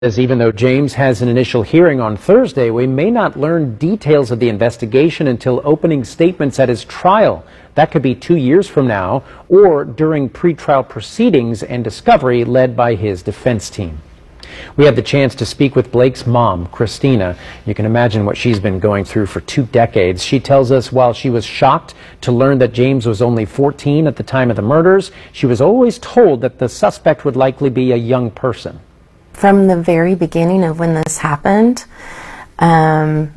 As even though James has an initial hearing on Thursday, we may not learn details of the investigation until opening statements at his trial. That could be 2 years from now or during pretrial proceedings and discovery led by his defense team. We had the chance to speak with Blake's mom, Christina. You can imagine what she's been going through for 2 decades. She tells us while she was shocked to learn that James was only 14 at the time of the murders, she was always told that the suspect would likely be a young person. From the very beginning of when this happened, from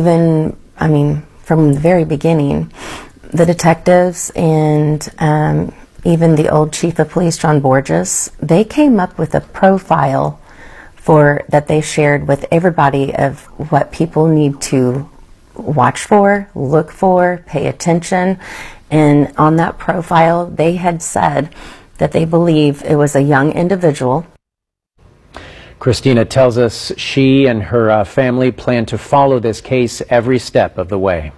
the very beginning, the detectives and even the old chief of police, John Borges, they came up with a profile that they shared with everybody of what people need to watch for, look for, pay attention. And on that profile, they had said that they believe it was a young individual. Christina tells us she and her family plan to follow this case every step of the way.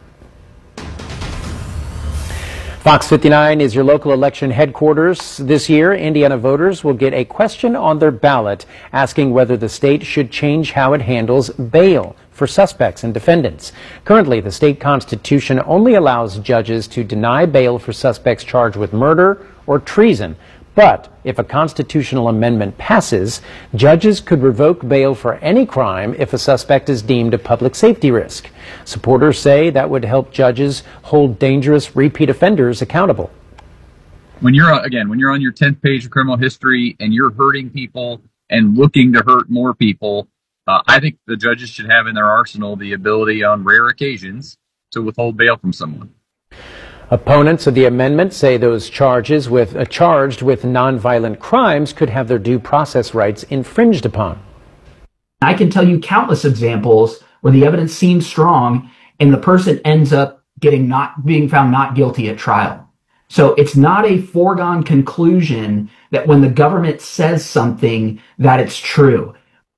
Fox 59 is your local election headquarters. This year, Indiana voters will get a question on their ballot asking whether the state should change how it handles bail for suspects and defendants. Currently, the state constitution only allows judges to deny bail for suspects charged with murder or treason. But if a constitutional amendment passes, judges could revoke bail for any crime if a suspect is deemed a public safety risk. Supporters say that would help judges hold dangerous repeat offenders accountable. When you're on your 10th page of criminal history and you're hurting people and looking to hurt more people, I think the judges should have in their arsenal the ability on rare occasions to withhold bail from someone. Opponents of the amendment say those charged with nonviolent crimes could have their due process rights infringed upon. I can tell you countless examples where the evidence seems strong and the person ends up being found not guilty at trial. So it's not a foregone conclusion that when the government says something that it's true.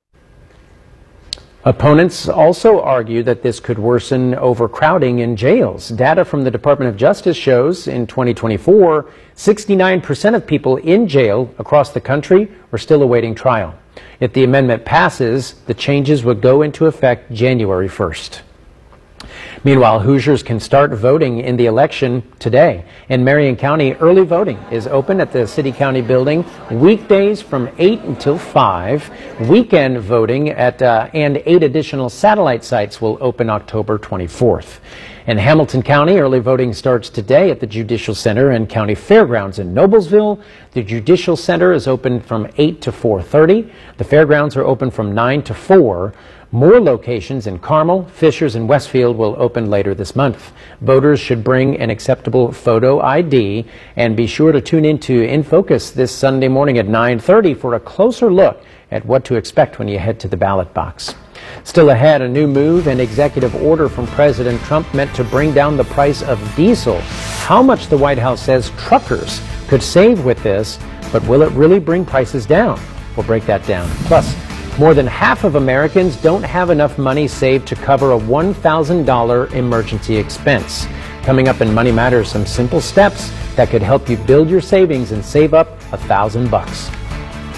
Opponents also argue that this could worsen overcrowding in jails. Data from the Department of Justice shows in 2024, 69% of people in jail across the country are still awaiting trial. If the amendment passes, the changes would go into effect January 1st. Meanwhile, Hoosiers can start voting in the election today. In Marion County, early voting is open at the City County building weekdays from 8 until 5. Weekend voting and 8 additional satellite sites will open October 24th. In Hamilton County, early voting starts today at the Judicial Center and County Fairgrounds in Noblesville. The Judicial Center is open from 8 to 4:30. The Fairgrounds are open from 9 to 4. More locations in Carmel, Fishers, and Westfield will open later this month. Voters should bring an acceptable photo ID and be sure to tune into In Focus this Sunday morning at 9:30 for a closer look at what to expect when you head to the ballot box. Still ahead, a new move and executive order from President Trump meant to bring down the price of diesel. How much the White House says truckers could save with this, but will it really bring prices down? We'll break that down. Plus, more than half of Americans don't have enough money saved to cover a $1,000 emergency expense. Coming up in Money Matters, some simple steps that could help you build your savings and save up $1,000.